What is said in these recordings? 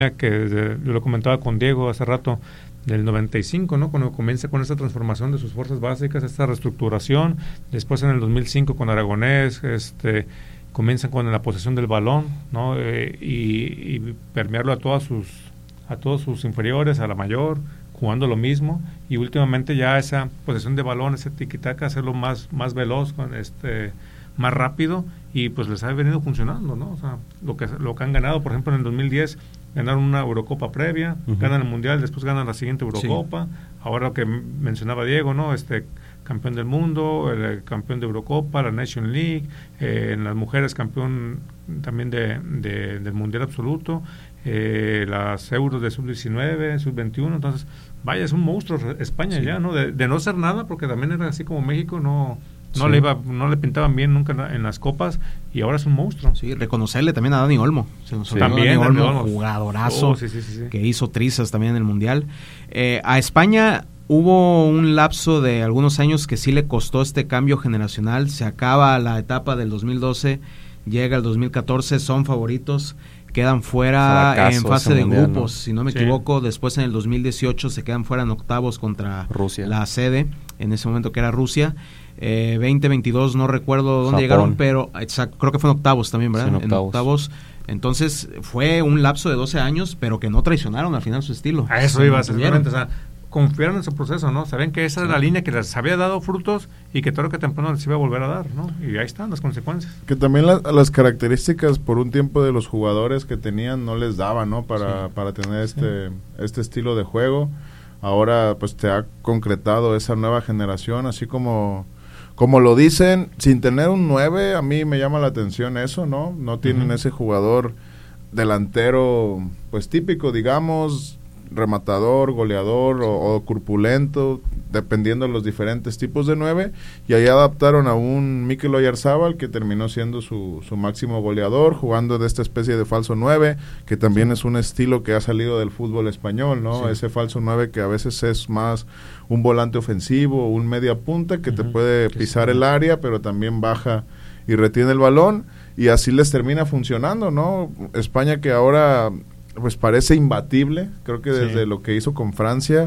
yo lo comentaba con Diego hace rato, del 95, ¿no? Cuando comienza con esta transformación de sus fuerzas básicas, esta reestructuración, después en el 2005 con Aragonés, comienzan con la posesión del balón, ¿no? Y permearlo a todos sus inferiores, a la mayor, jugando lo mismo, y últimamente ya esa posesión de balón, ese tiki-taka, hacerlo más veloz, más rápido, y pues les ha venido funcionando, ¿no? O sea, lo que han ganado, por ejemplo, en el 2010 ganaron una Eurocopa previa, ganan el Mundial, después ganan la siguiente Eurocopa, ahora lo que mencionaba Diego, ¿no? Campeón del mundo, el campeón de Eurocopa, la Nation League, en las mujeres campeón también del Mundial absoluto, las Euros de sub-19, sub-21, entonces, vaya, es un monstruo España ya, ¿no? De no ser nada, porque también era así como México, no le pintaban bien nunca en las copas, y ahora es un monstruo. Sí, reconocerle también a Dani Olmo. También Dani Olmo, jugadorazo, que hizo trizas también en el Mundial. A España hubo un lapso de algunos años que sí le costó este cambio generacional. Se acaba la etapa del 2012, llega el 2014, son favoritos, quedan fuera en fase de mundial, grupos, ¿no? Si no me equivoco. Después en el 2018 se quedan fuera en octavos contra Rusia, la sede, en ese momento que era Rusia. 2022 no recuerdo dónde llegaron, pero creo que fue en octavos también, ¿verdad? Sí, en octavos. Entonces fue un lapso de 12 años, pero que no traicionaron al final su estilo. A eso iba, seguramente, o sea, confiaron en su proceso, ¿no? Sabían que esa era la línea que les había dado frutos y que tarde que temprano les iba a volver a dar, ¿no? Y ahí están las consecuencias. Que también las características por un tiempo de los jugadores que tenían no les daban, ¿no? Para tener este estilo de juego. Ahora pues te ha concretado esa nueva generación, así como lo dicen, sin tener un 9, a mí me llama la atención eso, ¿no? No tienen ese jugador delantero, pues típico, digamos, rematador, goleador o corpulento, dependiendo de los diferentes tipos de 9, y ahí adaptaron a un Mikel Oyarzabal que terminó siendo su máximo goleador, jugando de esta especie de falso 9, que también es un estilo que ha salido del fútbol español, ¿no? Ese falso 9 que a veces es más un volante ofensivo, un media punta que te puede pisar el área, pero también baja y retiene el balón, y así les termina funcionando, ¿no? España, que ahora pues parece imbatible, creo que desde lo que hizo con Francia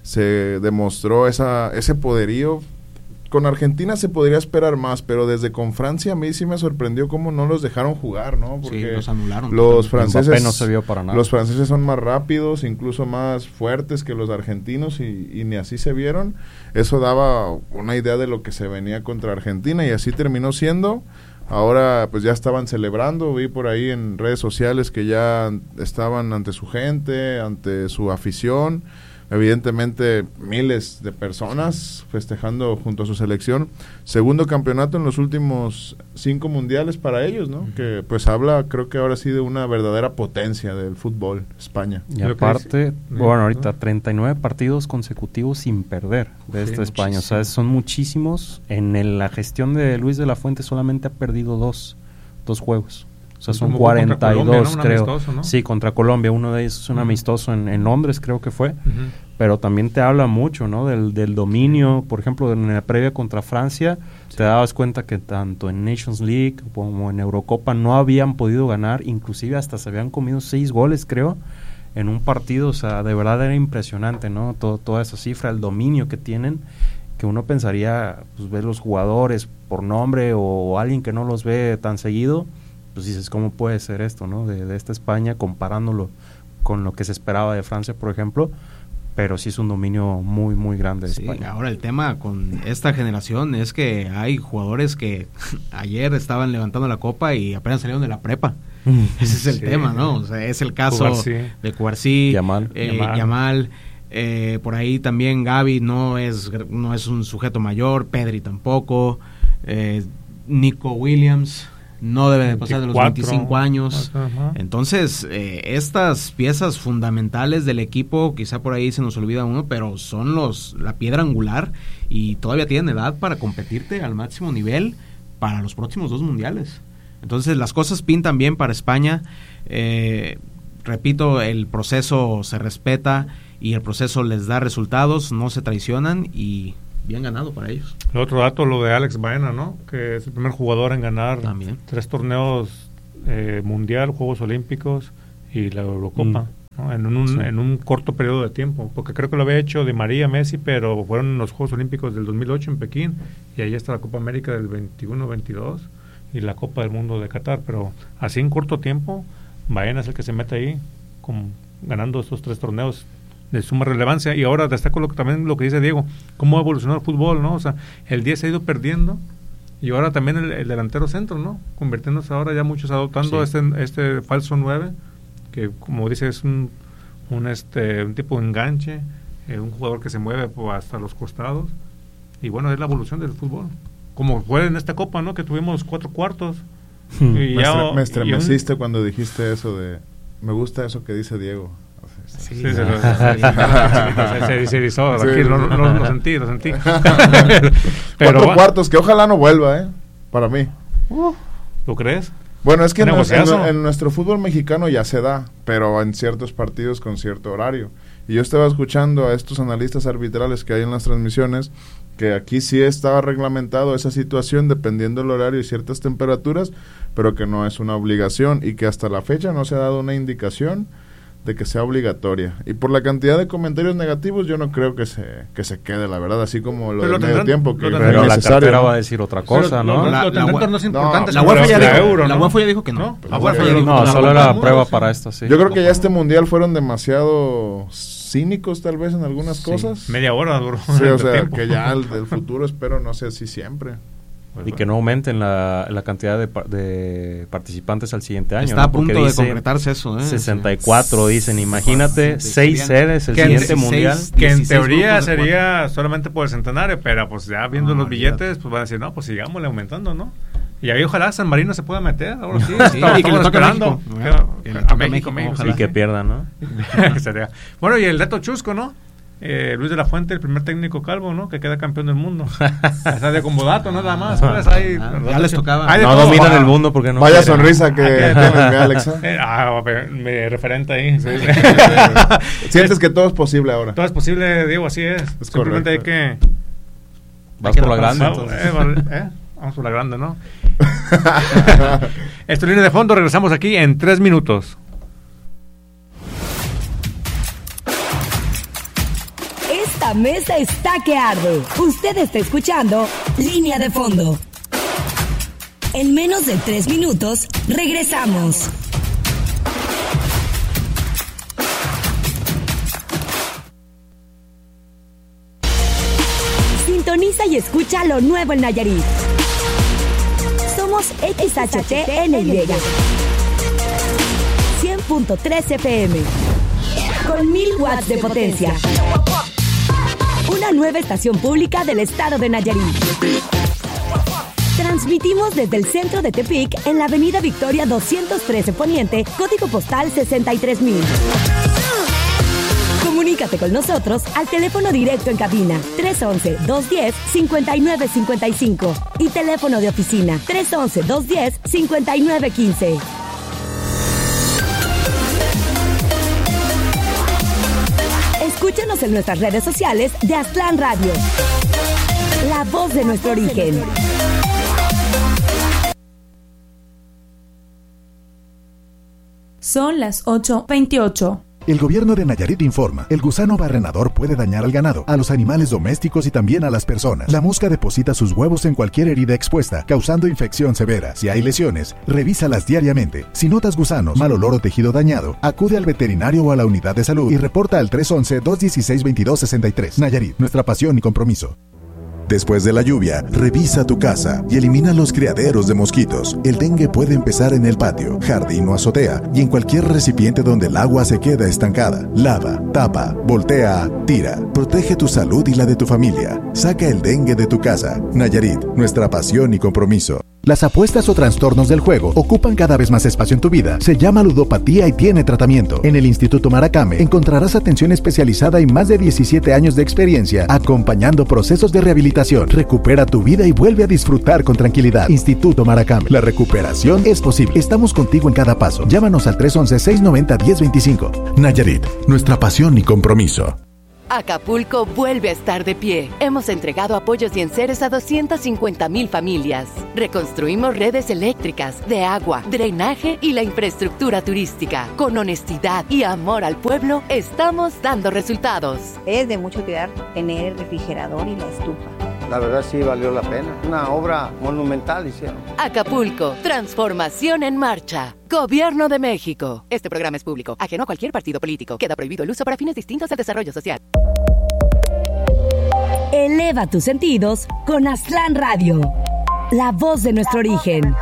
se demostró ese poderío. Con Argentina se podría esperar más, pero desde con Francia a mí sí me sorprendió cómo no los dejaron jugar, ¿no? Porque los anularon. Los franceses no se vio para nada. Los franceses son más rápidos, incluso más fuertes que los argentinos, y ni así se vieron. Eso daba una idea de lo que se venía contra Argentina, y así terminó siendo. Ahora pues ya estaban celebrando, vi por ahí en redes sociales que ya estaban ante su gente, ante su afición, evidentemente miles de personas festejando junto a su selección. Segundo campeonato en los últimos 5 mundiales para ellos, ¿no? Que pues habla, creo que ahora sí, de una verdadera potencia del fútbol España. Y aparte, bueno, ahorita 39 partidos consecutivos sin perder de esta España, muchísimo. O sea, son muchísimos. En la gestión de Luis de la Fuente solamente ha perdido dos juegos. O sea, son 42, Colombia, ¿no? Creo. Amistoso, ¿no? Sí, contra Colombia. Uno de ellos es un amistoso en Londres, creo que fue. Pero también te habla mucho, ¿no? Del dominio. Por ejemplo, en la previa contra Francia, te dabas cuenta que tanto en Nations League como en Eurocopa no habían podido ganar. Inclusive hasta se habían comido 6 goles, creo, en un partido. O sea, de verdad era impresionante, ¿no? Toda esa cifra, el dominio que tienen, que uno pensaría, pues, ver los jugadores por nombre o alguien que no los ve tan seguido, pues dices, ¿cómo puede ser esto, no? De esta España, comparándolo con lo que se esperaba de Francia, por ejemplo, pero sí es un dominio muy, muy grande de España. Ahora el tema con esta generación es que hay jugadores que ayer estaban levantando la copa y apenas salieron de la prepa. Ese es el tema, ¿no? O sea, es el caso de Cubarsí, Yamal. Por ahí también Gavi no es un sujeto mayor, Pedri tampoco, Nico Williams no debe de pasar de los 25 años. Entonces, estas piezas fundamentales del equipo, quizá por ahí se nos olvida uno, pero son la piedra angular, y todavía tienen edad para competirte al máximo nivel para los próximos 2 mundiales. Entonces, las cosas pintan bien para España. Repito, el proceso se respeta y el proceso les da resultados, no se traicionan, y bien ganado para ellos. El otro dato, lo de Alex Baena, ¿no? Que es el primer jugador en ganar también 3 torneos mundial, Juegos Olímpicos y la Eurocopa. ¿no? En un corto periodo de tiempo, porque creo que lo había hecho Di María, Messi, pero fueron los Juegos Olímpicos del 2008 en Pekín, y ahí está la Copa América del 21-22 y la Copa del Mundo de Qatar, pero así en corto tiempo, Baena es el que se mete ahí, ganando estos 3 torneos de suma relevancia. Y ahora destaco también lo que dice Diego, cómo ha evolucionado el fútbol, ¿no? O sea, el 10 se ha ido perdiendo, y ahora también el delantero centro, ¿no? Convirtiéndose ahora ya muchos adoptando este falso 9, que como dice es un tipo de enganche, un jugador que se mueve hasta los costados, y bueno, es la evolución del fútbol. Como fue en esta Copa, ¿no? Que tuvimos 4 cuartos. Y me estremeciste cuendo dijiste eso de... Me gusta eso que dice Diego. Se erizó. Aquí lo sentí. Pero 4 cuartos, que ojalá no vuelva, para mí. ¿Tú crees? Bueno, es que en nuestro fútbol mexicano ya se da, pero en ciertos partidos con cierto horario. Y yo estaba escuchando a estos analistas arbitrales que hay en las transmisiones, que aquí sí estaba reglamentado esa situación dependiendo del horario y ciertas temperaturas, pero que no es una obligación, y que hasta la fecha no se ha dado una indicación de que sea obligatoria. Y por la cantidad de comentarios negativos, yo no creo que se quede, la verdad, así como lo del medio tiempo, que pero la cartera va a decir otra cosa, ¿no? La no es importante. La UEFA ya dijo que no. No, solo era prueba para esto, sí. Yo creo que ya este mundial fueron demasiado cínicos, tal vez, en algunas cosas. Media hora duró. Sí, o sea, que ya el futuro espero no sea así siempre. Y que no aumenten la cantidad de participantes al siguiente año. Está a punto de concretarse eso. 64 dicen, imagínate, 6 sedes el siguiente mundial. Que en teoría sería solamente por el centenario, pero pues ya viendo los billetes, pues van a decir, no, pues sigámosle aumentando, ¿no? Y ahí ojalá San Marino se pueda meter, ahora sí. Y que le toque esperando. A México. Y que pierdan, ¿no? Bueno, y el dato chusco, ¿no? Luis de la Fuente, el primer técnico calvo, ¿no? Que queda campeón del mundo. Está de comodato, nada más. Ya les tocaba. No dominan el mundo porque no. Vaya sonrisa que tiene Alexa. Me referente ahí. Sí. Sientes que todo es posible ahora. Todo es posible, Diego, así es. Simplemente hay que... Vas por la grande, entonces. Vamos por la grande, ¿no? Esto es Línea de Fondo. Regresamos aquí en 3 minutos. Esta mesa está que arde. Usted está escuchando Línea de Fondo. En menos de 3 minutos, regresamos. Sintoniza y escucha lo nuevo en Nayarit. Somos XHTNY 100.3 FM con 1000 watts de potencia. Una nueva estación pública del estado de Nayarit. Transmitimos desde el centro de Tepic en la avenida Victoria 213 Poniente, código postal 63000. Comunícate con nosotros al teléfono directo en cabina 311-210-5955 y teléfono de oficina 311-210-5915. Escúchanos en nuestras redes sociales de Aztlán Radio. La voz de nuestro origen. Son las 8:28. El gobierno de Nayarit informa, el gusano barrenador puede dañar al ganado, a los animales domésticos y también a las personas. La mosca deposita sus huevos en cualquier herida expuesta, causando infección severa. Si hay lesiones, revísalas diariamente. Si notas gusanos, mal olor o tejido dañado, acude al veterinario o a la unidad de salud y reporta al 311-216-2263. Nayarit, nuestra pasión y compromiso. Después de la lluvia, revisa tu casa y elimina los criaderos de mosquitos. El dengue puede empezar en el patio, jardín o azotea y en cualquier recipiente donde el agua se queda estancada. Lava, tapa, voltea, tira. Protege tu salud y la de tu familia. Saca el dengue de tu casa. Nayarit, nuestra pasión y compromiso. Las apuestas o trastornos del juego ocupan cada vez más espacio en tu vida. Se llama ludopatía y tiene tratamiento. En el Instituto Maracame encontrarás atención especializada y más de 17 años de experiencia acompañando procesos de rehabilitación. Recupera tu vida y vuelve a disfrutar con tranquilidad. Instituto Maracame. La recuperación es posible. Estamos contigo en cada paso. Llámanos al 311-690-1025. Nayarit, nuestra pasión y compromiso. Acapulco vuelve a estar de pie. Hemos entregado apoyos y enseres a 250,000 familias. Reconstruimos redes eléctricas, de agua, drenaje y la infraestructura turística. Con honestidad y amor al pueblo, estamos dando resultados. Es de mucho cuidar tener el refrigerador y la estufa. La verdad sí valió la pena. Una obra monumental hicieron. Acapulco, transformación en marcha. Gobierno de México. Este programa es público, ajeno a cualquier partido político. Queda prohibido el uso para fines distintos del desarrollo social. Eleva tus sentidos con Aztlán Radio, la voz de nuestro origen.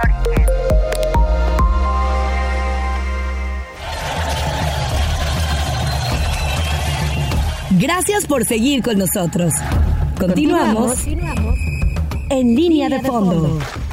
Gracias por seguir con nosotros. Continuamos en Línea de Fondo.